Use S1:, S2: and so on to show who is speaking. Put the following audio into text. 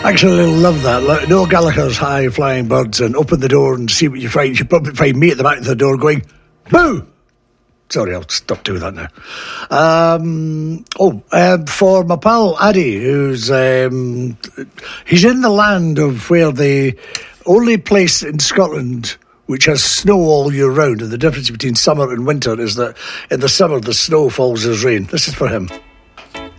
S1: Actually, love that. Like, Noel Gallagher's High Flying Birds and Open the Door and See What You Find. You probably find me at the back of the door going, boo! Sorry, I'll stop doing that now. For my pal Addy, who's he's in the land of where the only place in Scotland which has snow all year round, and the difference between summer and winter is that in the summer the snow falls as rain. This is for him.